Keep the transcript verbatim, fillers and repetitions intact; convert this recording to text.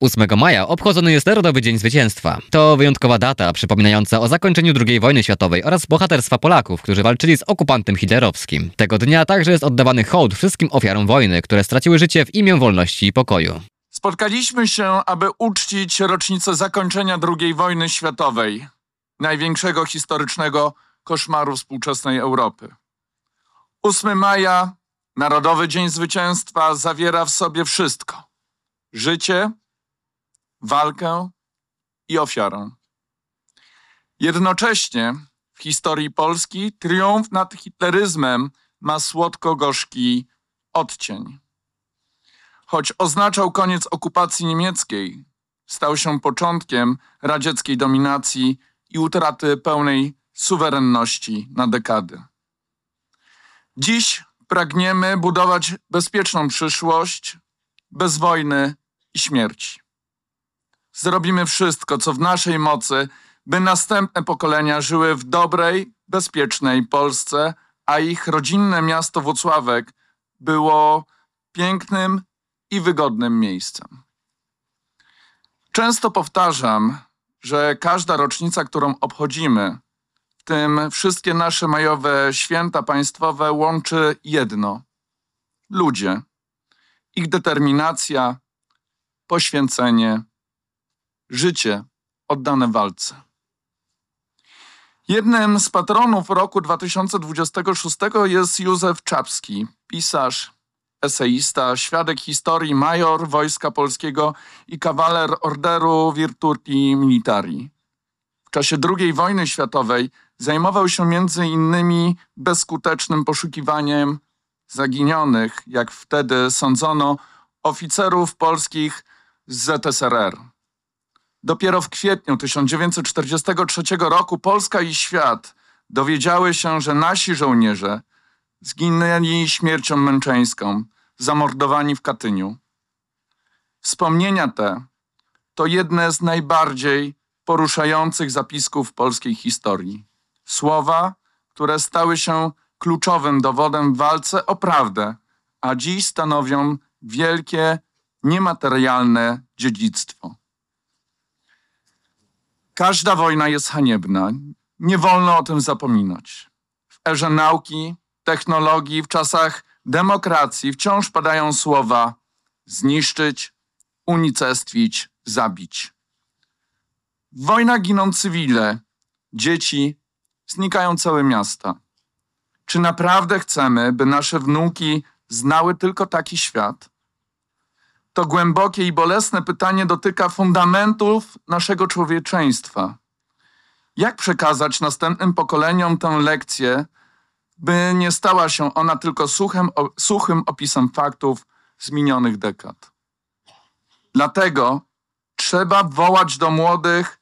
ósmego maja obchodzony jest Narodowy Dzień Zwycięstwa. To wyjątkowa data przypominająca o zakończeniu drugiej wojny światowej oraz bohaterstwa Polaków, którzy walczyli z okupantem hitlerowskim. Tego dnia także jest oddawany hołd wszystkim ofiarom wojny, które straciły życie w imię wolności i pokoju. Spotkaliśmy się, aby uczcić rocznicę zakończenia drugiej wojny światowej, największego historycznego koszmaru współczesnej Europy. ósmego maja, Narodowy Dzień Zwycięstwa, zawiera w sobie wszystko. Życie, walkę i ofiarę. Jednocześnie w historii Polski triumf nad hitleryzmem ma słodko-gorzki odcień. Choć oznaczał koniec okupacji niemieckiej, stał się początkiem radzieckiej dominacji i utraty pełnej suwerenności na dekady. Dziś pragniemy budować bezpieczną przyszłość bez wojny i śmierci. Zrobimy wszystko, co w naszej mocy, by następne pokolenia żyły w dobrej, bezpiecznej Polsce, a ich rodzinne miasto Włocławek było pięknym i wygodnym miejscem. Często powtarzam, że każda rocznica, którą obchodzimy, w tym wszystkie nasze majowe święta państwowe, łączy jedno – ludzie, ich determinacja, poświęcenie, życie oddane walce. Jednym z patronów roku dwa tysiące dwudziestego szóstego jest Józef Czapski, pisarz, eseista, świadek historii, major Wojska Polskiego i kawaler Orderu Virtuti Militari. W czasie drugiej wojny światowej zajmował się między innymi bezskutecznym poszukiwaniem zaginionych, jak wtedy sądzono, oficerów polskich z Z S R R. Dopiero w kwietniu tysiąc dziewięćset czterdziestego trzeciego roku Polska i świat dowiedziały się, że nasi żołnierze zginęli śmiercią męczeńską, zamordowani w Katyniu. Wspomnienia te to jedne z najbardziej poruszających zapisków polskiej historii. Słowa, które stały się kluczowym dowodem w walce o prawdę, a dziś stanowią wielkie, niematerialne dziedzictwo. Każda wojna jest haniebna. Nie wolno o tym zapominać. W erze nauki, technologii, w czasach demokracji wciąż padają słowa zniszczyć, unicestwić, zabić. W wojnach giną cywile, dzieci, znikają całe miasta. Czy naprawdę chcemy, by nasze wnuki znały tylko taki świat? To głębokie i bolesne pytanie dotyka fundamentów naszego człowieczeństwa. Jak przekazać następnym pokoleniom tę lekcję, by nie stała się ona tylko suchym, suchym opisem faktów z minionych dekad? Dlatego trzeba wołać do młodych